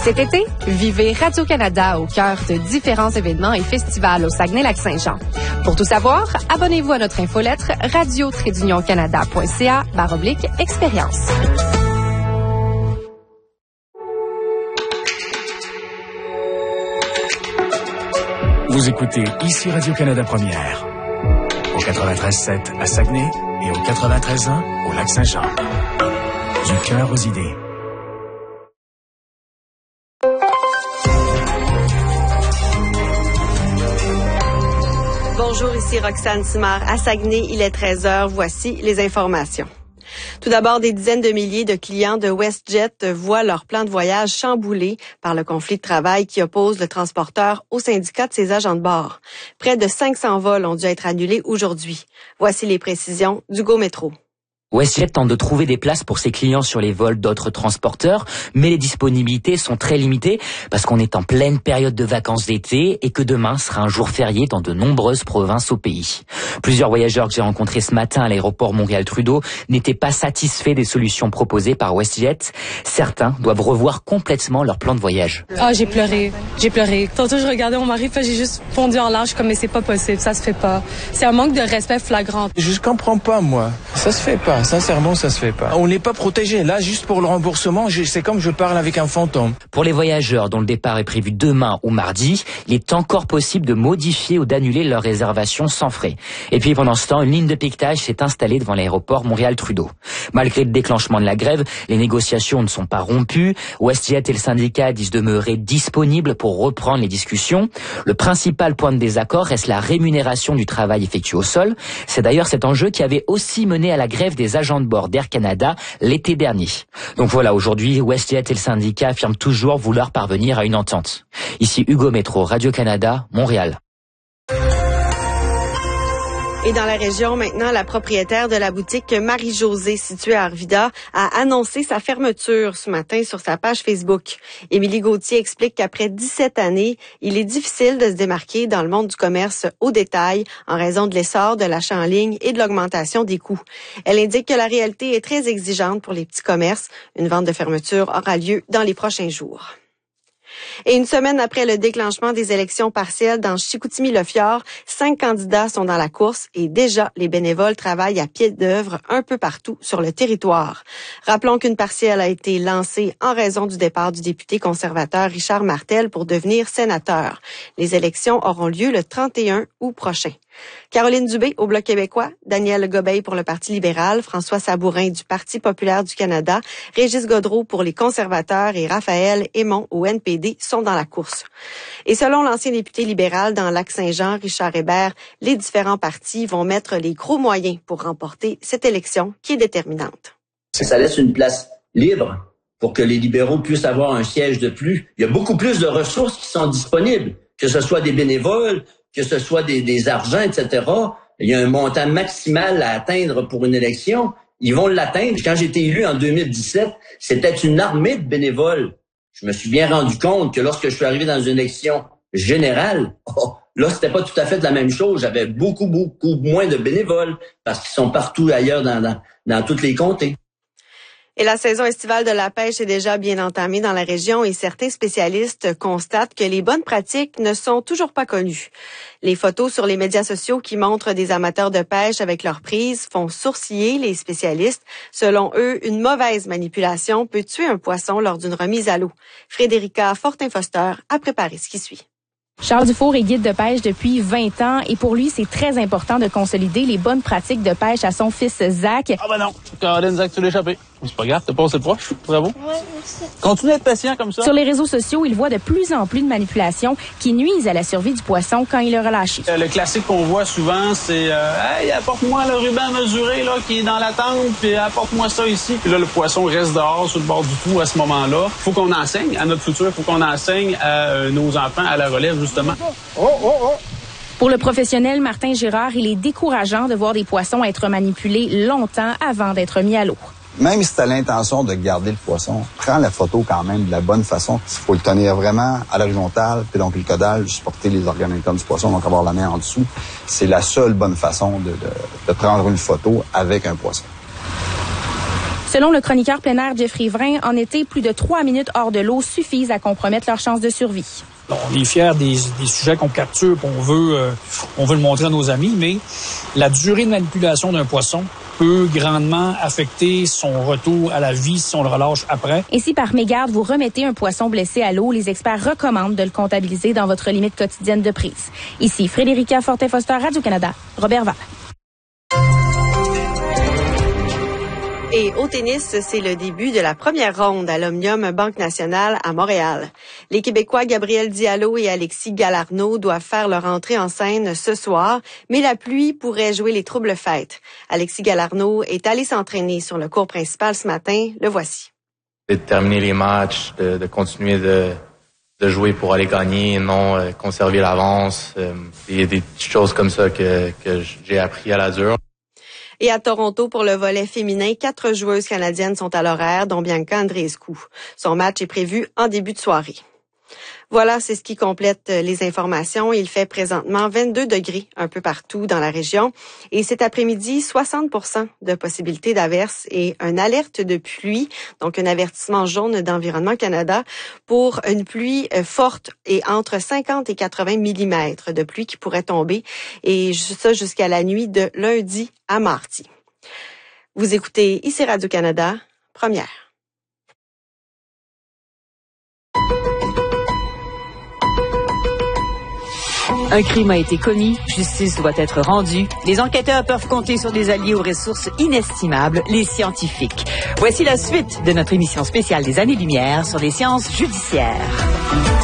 Cet été, vivez Radio-Canada au cœur de différents événements et festivals au Saguenay-Lac-Saint-Jean. Pour tout savoir, abonnez-vous à notre infolettre radio-canada.ca/expérience. Vous écoutez ici Radio-Canada Première, au 93.7 à Saguenay et au 93.1 au Lac-Saint-Jean. Du cœur aux idées. Bonjour, ici Roxane Simard à Saguenay. Il est 13h. Voici les informations. Tout d'abord, des dizaines de milliers de clients de WestJet voient leur plan de voyage chamboulé par le conflit de travail qui oppose le transporteur au syndicat de ses agents de bord. Près de 500 vols ont dû être annulés aujourd'hui. Voici les précisions d'Hugo Métro. WestJet tente de trouver des places pour ses clients sur les vols d'autres transporteurs, mais les disponibilités sont très limitées parce qu'on est en pleine période de vacances d'été et que demain sera un jour férié dans de nombreuses provinces au pays. Plusieurs voyageurs que j'ai rencontrés ce matin à l'aéroport Montréal-Trudeau n'étaient pas satisfaits des solutions proposées par WestJet. Certains doivent revoir complètement leur plan de voyage. Ah, j'ai pleuré. Tantôt, je regardais mon mari, puis j'ai juste fondu en larmes comme mais c'est pas possible, ça se fait pas. C'est un manque de respect flagrant. Je comprends pas, moi. Ça se fait pas. Sincèrement, ça se fait pas. On n'est pas protégé. Là, juste pour le remboursement, c'est comme je parle avec un fantôme. Pour les voyageurs dont le départ est prévu demain ou mardi, il est encore possible de modifier ou d'annuler leur réservation sans frais. Et puis pendant ce temps, une ligne de piquetage s'est installée devant l'aéroport Montréal-Trudeau. Malgré le déclenchement de la grève, les négociations ne sont pas rompues. WestJet et le syndicat disent demeurer disponibles pour reprendre les discussions. Le principal point de désaccord reste la rémunération du travail effectué au sol. C'est d'ailleurs cet enjeu qui avait aussi mené à la grève des agents de bord d'Air Canada l'été dernier. Donc voilà, aujourd'hui, WestJet et le syndicat affirment toujours vouloir parvenir à une entente. Ici Hugo Métro, Radio-Canada, Montréal. Et dans la région, maintenant, la propriétaire de la boutique Marie-Josée, située à Arvida, a annoncé sa fermeture ce matin sur sa page Facebook. Émilie Gauthier explique qu'après 17 années, il est difficile de se démarquer dans le monde du commerce au détail en raison de l'essor de l'achat en ligne et de l'augmentation des coûts. Elle indique que la réalité est très exigeante pour les petits commerces. Une vente de fermeture aura lieu dans les prochains jours. Et une semaine après le déclenchement des élections partielles dans Chicoutimi-Le-Fjord, 5 candidats sont dans la course et déjà les bénévoles travaillent à pied d'œuvre un peu partout sur le territoire. Rappelons qu'une partielle a été lancée en raison du départ du député conservateur Richard Martel pour devenir sénateur. Les élections auront lieu le 31 août prochain. Caroline Dubé au Bloc québécois, Daniel Gobeil pour le Parti libéral, François Sabourin du Parti populaire du Canada, Régis Godreau pour les conservateurs et Raphaël Aymon au NPD sont dans la course. Et selon l'ancien député libéral dans Lac-Saint-Jean, Richard Hébert, les différents partis vont mettre les gros moyens pour remporter cette élection qui est déterminante. Ça laisse une place libre pour que les libéraux puissent avoir un siège de plus. Il y a beaucoup plus de ressources qui sont disponibles, que ce soit des bénévoles, que ce soit des argents, etc. Il y a un montant maximal à atteindre pour une élection. Ils vont l'atteindre. Quand j'ai été élu en 2017, c'était une armée de bénévoles. Je me suis bien rendu compte que lorsque je suis arrivé dans une élection générale, là, c'était pas tout à fait de la même chose. J'avais beaucoup moins de bénévoles parce qu'ils sont partout ailleurs dans tous les comtés. Et la saison estivale de la pêche est déjà bien entamée dans la région et certains spécialistes constatent que les bonnes pratiques ne sont toujours pas connues. Les photos sur les médias sociaux qui montrent des amateurs de pêche avec leurs prises font sourciller les spécialistes. Selon eux, une mauvaise manipulation peut tuer un poisson lors d'une remise à l'eau. Frédérica Fortin-Foster a préparé ce qui suit. Charles Dufour est guide de pêche depuis 20 ans et pour lui, c'est très important de consolider les bonnes pratiques de pêche à son fils Zach. Ah ben non, Caroline, Zach, tu l'as échappé. C'est pas grave, t'as passé proche. Bravo. Ouais, merci. Continue d'être patient comme ça. Sur les réseaux sociaux, il voit de plus en plus de manipulations qui nuisent à la survie du poisson quand il est relâché. Le classique qu'on voit souvent, c'est hey, apporte-moi le ruban mesuré là qui est dans la tente, puis apporte-moi ça ici. Puis là, le poisson reste dehors sur le bord du trou à ce moment-là. Faut qu'on enseigne à notre futur, faut qu'on enseigne à nos enfants à la relève, justement. Pour le professionnel Martin Girard, il est décourageant de voir des poissons être manipulés longtemps avant d'être mis à l'eau. Même si tu as l'intention de garder le poisson, prends la photo quand même de la bonne façon. Il faut le tenir vraiment à l'horizontale, puis donc le caudal, supporter les organes internes du poisson, donc avoir la main en dessous. C'est la seule bonne façon de prendre une photo avec un poisson. Selon le chroniqueur plein air Jeffrey Vrin, en été, plus de 3 minutes hors de l'eau suffisent à compromettre leurs chances de survie. On est fiers des sujets qu'on capture, on veut le montrer à nos amis, mais la durée de manipulation d'un poisson peut grandement affecter son retour à la vie si on le relâche après. Et si par mégarde vous remettez un poisson blessé à l'eau, les experts recommandent de le comptabiliser dans votre limite quotidienne de prise. Ici Frédérica Fortin-Foster, Radio-Canada, Robert Val. Et au tennis, c'est le début de la première ronde à l'Omnium Banque Nationale à Montréal. Les Québécois Gabriel Diallo et Alexis Galarneau doivent faire leur entrée en scène ce soir, mais la pluie pourrait jouer les troubles fêtes. Alexis Galarneau est allé s'entraîner sur le court principal ce matin. Le voici. De terminer les matchs, de continuer de jouer pour aller gagner et non conserver l'avance. Il y a des petites choses comme ça que j'ai appris à la dure. Et à Toronto, pour le volet féminin, 4 joueuses canadiennes sont à l'horaire, dont Bianca Andreescu. Son match est prévu en début de soirée. Voilà, c'est ce qui complète les informations. Il fait présentement 22 degrés un peu partout dans la région. Et cet après-midi, 60% de possibilité d'averse et une alerte de pluie, donc un avertissement jaune d'Environnement Canada pour une pluie forte et entre 50 et 80 mm de pluie qui pourrait tomber. Et ça jusqu'à la nuit de lundi à mardi. Vous écoutez ici Radio-Canada, première. Un crime a été commis, justice doit être rendue. Les enquêteurs peuvent compter sur des alliés aux ressources inestimables, les scientifiques. Voici la suite de notre émission spéciale des Années-Lumière sur les sciences judiciaires.